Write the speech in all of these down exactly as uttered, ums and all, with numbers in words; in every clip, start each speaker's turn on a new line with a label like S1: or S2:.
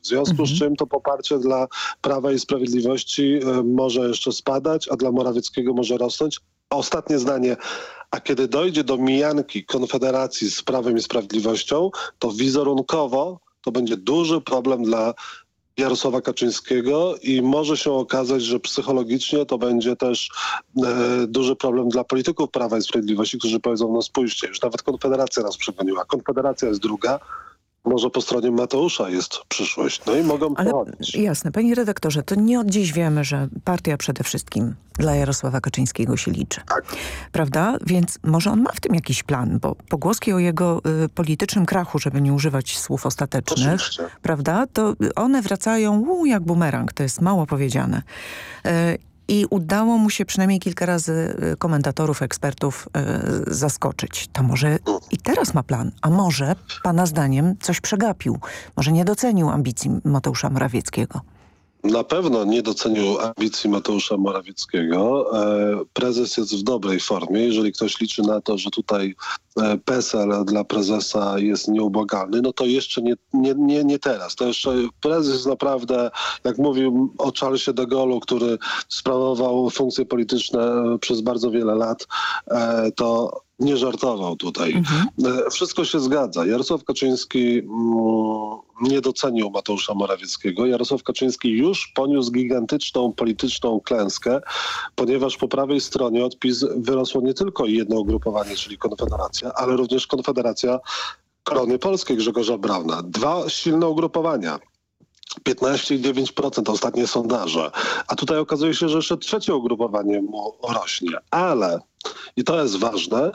S1: związku z
S2: Mhm.
S1: czym to poparcie dla Prawa i Sprawiedliwości e, może jeszcze spadać, a dla Morawieckiego może rosnąć. Ostatnie zdanie. A kiedy dojdzie do mijanki Konfederacji z Prawem i Sprawiedliwością, to wizerunkowo to będzie duży problem dla Jarosława Kaczyńskiego i może się okazać, że psychologicznie to będzie też e, duży problem dla polityków Prawa i Sprawiedliwości, którzy powiedzą, no spójrzcie, już nawet Konfederacja nas przegoniła. Konfederacja jest druga, może po stronie Mateusza jest przyszłość. No i mogą
S2: Ale
S1: przechodzić.
S2: jasne, panie redaktorze, to nie od dziś wiemy, że partia przede wszystkim dla Jarosława Kaczyńskiego się liczy.
S1: Tak.
S2: Prawda? Więc może on ma w tym jakiś plan, bo pogłoski o jego y, politycznym krachu, żeby nie używać słów ostatecznych,
S1: Oczywiście.
S2: prawda? To one wracają u, jak bumerang, to jest mało powiedziane. Y, I udało mu się przynajmniej kilka razy y, komentatorów, ekspertów y, zaskoczyć. To może i teraz ma plan, a może pana zdaniem coś przegapił. Może nie docenił ambicji Mateusza Morawieckiego.
S1: Na pewno nie docenił ambicji Mateusza Morawieckiego. E, Prezes jest w dobrej formie. Jeżeli ktoś liczy na to, że tutaj e, P S L dla prezesa jest nieubłagalny, no to jeszcze nie, nie, nie, nie teraz. To jeszcze prezes jest naprawdę, jak mówił o Charlesie de Gaulle'u, który sprawował funkcje polityczne przez bardzo wiele lat, e, to nie żartował tutaj.
S2: Mhm.
S1: E, Wszystko się zgadza. Jarosław Kaczyński mm, nie docenił Mateusza Morawieckiego. Jarosław Kaczyński już poniósł gigantyczną polityczną klęskę, ponieważ po prawej stronie od PiS wyrosło nie tylko jedno ugrupowanie, czyli Konfederacja, ale również Konfederacja Korony Polskiej Grzegorza Brauna. Dwa silne ugrupowania. piętnaście i dziewięć procent ostatnie sondaże. A tutaj okazuje się, że jeszcze trzecie ugrupowanie mu rośnie. Ale, i to jest ważne,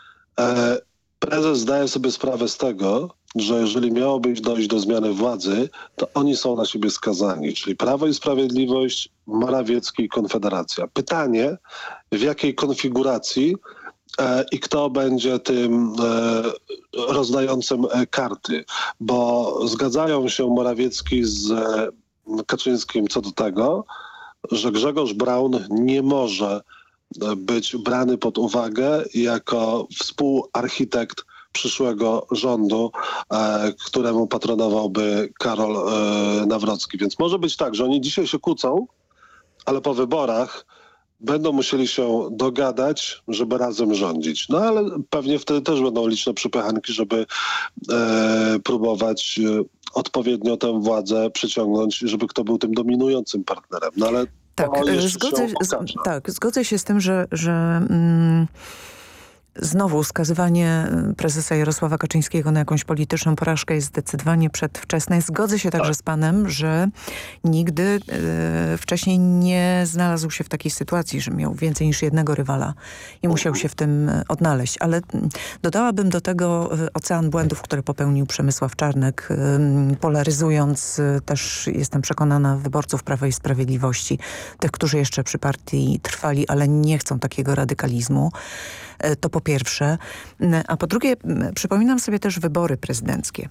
S1: e, prezes zdaje sobie sprawę z tego, że jeżeli miałoby dojść do zmiany władzy, to oni są na siebie skazani. Czyli Prawo i Sprawiedliwość, Morawiecki i Konfederacja. Pytanie, w jakiej konfiguracji e, i kto będzie tym e, rozdającym e, karty. Bo zgadzają się Morawiecki z e, Kaczyńskim co do tego, że Grzegorz Braun nie może e, być brany pod uwagę jako współarchitekt przyszłego rządu, e, któremu patronowałby Karol e, Nawrocki. Więc może być tak, że oni dzisiaj się kłócą, ale po wyborach będą musieli się dogadać, żeby razem rządzić. No ale pewnie wtedy też będą liczne przypychanki, żeby e, próbować e, odpowiednio tę władzę przyciągnąć, żeby kto był tym dominującym partnerem. No ale
S2: Tak,
S1: to jeszcze
S2: zgodzę,
S1: się
S2: z,
S1: okaże.
S2: tak, zgodzę się z tym, że, że mm, znowu skazywanie prezesa Jarosława Kaczyńskiego na jakąś polityczną porażkę jest zdecydowanie przedwczesne. Zgodzę się także
S1: Tak.
S2: z panem, że nigdy e, wcześniej nie znalazł się w takiej sytuacji, że miał więcej niż jednego rywala i musiał się w tym e, odnaleźć. Ale mm, dodałabym do tego e, ocean błędów, które popełnił Przemysław Czarnek, e, polaryzując e, też, jestem przekonana, wyborców Prawa i Sprawiedliwości, tych, którzy jeszcze przy partii trwali, ale nie chcą takiego radykalizmu. To po pierwsze. A po drugie, przypominam sobie też wybory prezydenckie.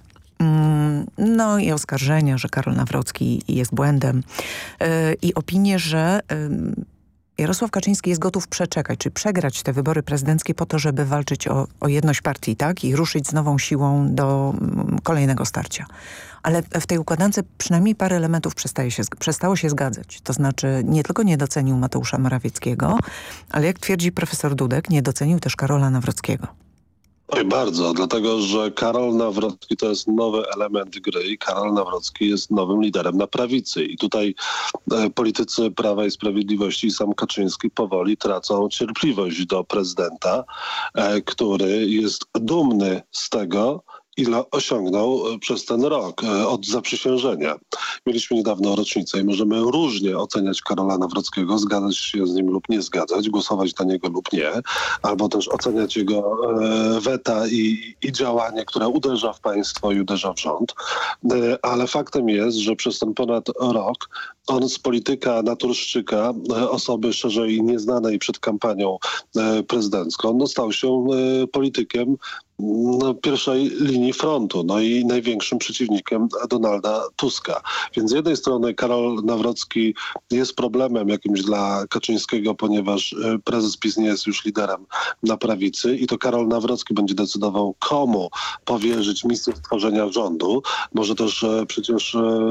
S2: No i oskarżenia, że Karol Nawrocki jest błędem i opinie, że Jarosław Kaczyński jest gotów przeczekać, czy przegrać te wybory prezydenckie po to, żeby walczyć o, o jedność partii, tak? I ruszyć z nową siłą do kolejnego starcia. Ale w tej układance przynajmniej parę elementów przestaje się, przestało się zgadzać. To znaczy nie tylko nie docenił Mateusza Morawieckiego, ale jak twierdzi profesor Dudek, nie docenił też Karola Nawrockiego.
S1: Oj, bardzo, dlatego że Karol Nawrocki to jest nowy element gry i Karol Nawrocki jest nowym liderem na prawicy. I tutaj e, politycy Prawa i Sprawiedliwości i sam Kaczyński powoli tracą cierpliwość do prezydenta, e, który jest dumny z tego, ile osiągnął przez ten rok od zaprzysiężenia. Mieliśmy niedawno rocznicę i możemy różnie oceniać Karola Nawrockiego, zgadzać się z nim lub nie zgadzać, głosować na niego lub nie, albo też oceniać jego e, weta i, i działanie, które uderza w państwo i uderza w rząd. E, ale faktem jest, że przez ten ponad rok on z polityka naturszczyka, e, osoby szerzej nieznanej przed kampanią e, prezydencką, no, stał się e, politykiem no, pierwszej linii frontu, no i największym przeciwnikiem Donalda Tuska. Więc z jednej strony Karol Nawrocki jest problemem jakimś dla Kaczyńskiego, ponieważ prezes PiS nie jest już liderem na prawicy i to Karol Nawrocki będzie decydował, komu powierzyć misję stworzenia rządu. Może też przecież